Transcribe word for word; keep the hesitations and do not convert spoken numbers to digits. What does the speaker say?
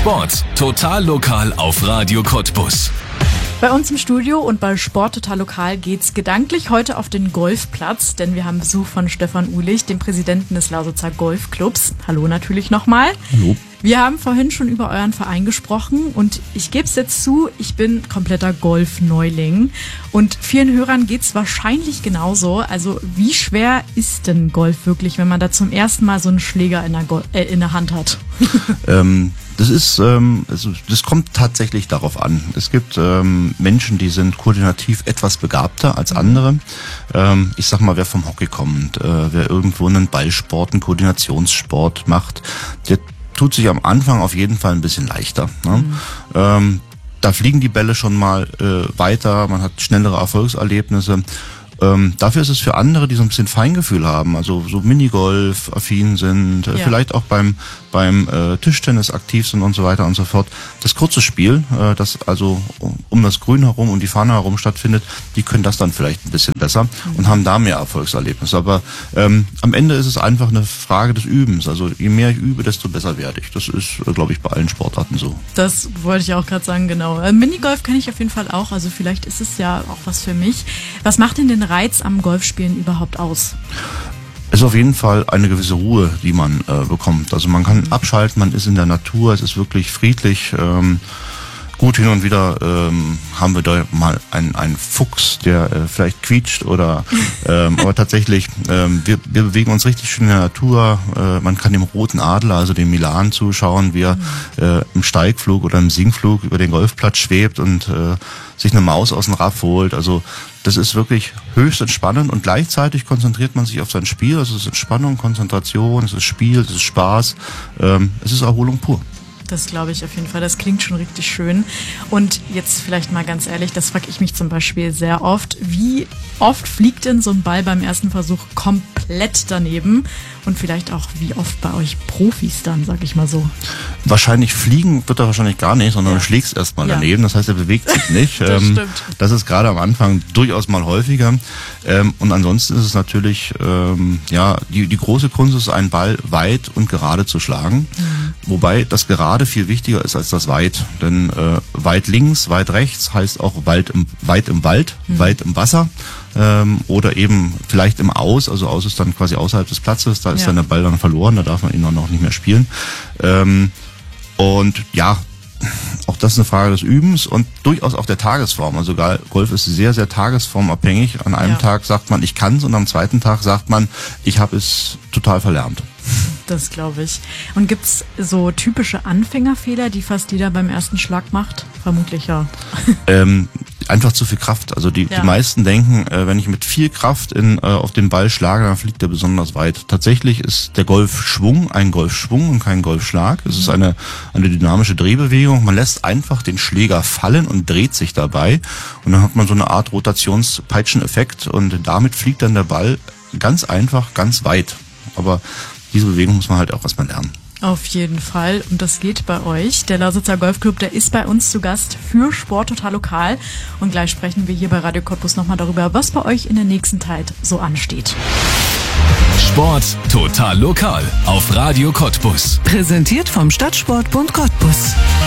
Sport total lokal auf Radio Cottbus. Bei uns im Studio und bei Sport total lokal geht's gedanklich heute auf den Golfplatz, denn wir haben Besuch von Stefan Uhlich, dem Präsidenten des Lausitzer Golfclubs. Hallo natürlich nochmal. Hallo. Wir haben vorhin schon über euren Verein gesprochen und ich gebe es jetzt zu, ich bin kompletter Golfneuling und vielen Hörern geht's wahrscheinlich genauso. Also wie schwer ist denn Golf wirklich, wenn man da zum ersten Mal so einen Schläger in der, Go- äh, in der Hand hat? ähm, das ist, ähm, also das kommt tatsächlich darauf an. Es gibt ähm, Menschen, die sind koordinativ etwas begabter als andere. Ähm, ich sag mal, wer vom Hockey kommt, äh, wer irgendwo einen Ballsport, einen Koordinationssport macht, der tut sich am Anfang auf jeden Fall ein bisschen leichter. Ne? Mhm. Ähm, da fliegen die Bälle schon mal äh, weiter, man hat schnellere Erfolgserlebnisse. Ähm, dafür ist es für andere, die so ein bisschen Feingefühl haben, also so Minigolf-affin sind, äh, ja. vielleicht auch beim beim äh, Tischtennis aktiv sind und so weiter und so fort. Das kurze Spiel, äh, das also um das Grün herum, um die Fahne herum stattfindet, die können das dann vielleicht ein bisschen besser mhm. und haben da mehr Erfolgserlebnisse. Aber ähm, am Ende ist es einfach eine Frage des Übens. Also je mehr ich übe, desto besser werde ich. Das ist, äh, glaube ich, bei allen Sportarten so. Das wollte ich auch gerade sagen, genau. Äh, Minigolf kenne ich auf jeden Fall auch, also vielleicht ist es ja auch was für mich. Was macht denn den Reiz am Golfspielen überhaupt aus? Es ist auf jeden Fall eine gewisse Ruhe, die man äh, bekommt. Also man kann abschalten, man ist in der Natur, es ist wirklich friedlich. Ähm, gut, hin und wieder ähm, haben wir da mal einen, einen Fuchs, der äh, vielleicht quietscht oder ähm, aber tatsächlich, ähm, wir, wir bewegen uns richtig schön in der Natur. Äh, man kann dem roten Adler, also dem Milan, zuschauen, wie er äh, im Steigflug oder im Sinkflug über den Golfplatz schwebt und äh, sich eine Maus aus dem Raff holt. Also das ist wirklich höchst entspannend und gleichzeitig konzentriert man sich auf sein Spiel. Also es ist Entspannung, Konzentration, es ist Spiel, es ist Spaß, ähm, es ist Erholung pur. Das glaube ich auf jeden Fall. Das klingt schon richtig schön. Und jetzt vielleicht mal ganz ehrlich, das frage ich mich zum Beispiel sehr oft. Wie oft fliegt denn so ein Ball beim ersten Versuch komplett daneben? Und vielleicht auch, wie oft bei euch Profis dann, sag ich mal so? Wahrscheinlich fliegen wird er wahrscheinlich gar nicht, sondern ja. du schlägst erstmal ja. daneben. Das heißt, er bewegt sich nicht. Das ähm, stimmt. Das ist gerade am Anfang durchaus mal häufiger. Ähm, und ansonsten ist es natürlich, ähm, ja, die, die große Kunst ist, einen Ball weit und gerade zu schlagen. Mhm. Wobei das gerade viel wichtiger ist als das weit. Denn äh, weit links, weit rechts heißt auch weit im, weit im Wald, mhm. weit im Wasser. Ähm, oder eben vielleicht im Aus, also Aus ist dann quasi außerhalb des Platzes, da ist ja. dann der Ball dann verloren, da darf man ihn dann noch nicht mehr spielen. Ähm, und ja, auch das ist eine Frage des Übens und durchaus auch der Tagesform. Also Golf ist sehr, sehr tagesformabhängig. An einem ja. Tag sagt man, ich kann's und am zweiten Tag sagt man, ich habe es total verlernt. Das glaube ich. Und gibt's so typische Anfängerfehler, die fast jeder beim ersten Schlag macht? Vermutlich ja. Ähm, einfach zu viel Kraft. Also die, ja. die meisten denken, äh, wenn ich mit viel Kraft in, äh, auf den Ball schlage, dann fliegt er besonders weit. Tatsächlich ist der Golfschwung ein Golfschwung und kein Golfschlag. Es mhm. ist eine, eine dynamische Drehbewegung. Man lässt einfach den Schläger fallen und dreht sich dabei. Und dann hat man so eine Art Rotationspeitscheneffekt und damit fliegt dann der Ball ganz einfach, ganz weit. Aber diese Bewegung muss man halt auch erstmal lernen. Auf jeden Fall. Und das geht bei euch. Der Lausitzer Golfclub, der ist bei uns zu Gast für Sport total lokal. Und gleich sprechen wir hier bei Radio Cottbus nochmal darüber, was bei euch in der nächsten Zeit so ansteht. Sport total lokal auf Radio Cottbus. Präsentiert vom Stadtsportbund Cottbus.